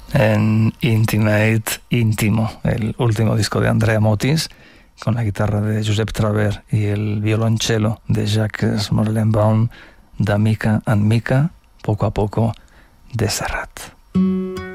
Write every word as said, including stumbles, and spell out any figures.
en Intimate Íntimo, el último disco de Andrea Motis, con la guitarra de Josep Traver y el violonchelo de Jacques Morellenbaum, de Mica en Mica, poco a poco, de Serrat.